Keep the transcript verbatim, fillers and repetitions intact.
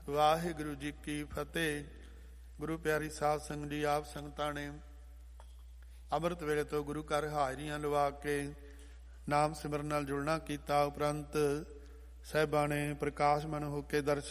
ਵਾਹਿਗੁਰੂ ਜੀ ਕੀ ਫਤਿਹ। ਗੁਰੂ ਪਿਆਰੀ ਸਾਧ ਸੰਗਤ ਜੀ, ਆਪ ਸੰਗਤਾਂ ਨੇ ਅੰਮ੍ਰਿਤ ਵੇਲੇ ਤੋਂ ਗੁਰੂ ਘਰ ਹਾਜ਼ਰੀਆਂ ਲਵਾ ਕੇ ਨਾਮ ਸਿਮਰਨ ਨਾਲ ਜੁੜਨਾ ਕੀਤਾ। ਉਪਰੰਤ ਸਾਹਿਬਾਂ ਨੇ ਪ੍ਰਕਾਸ਼ਮਨ ਹੋ ਕੇ ਦਰਸ਼ਨ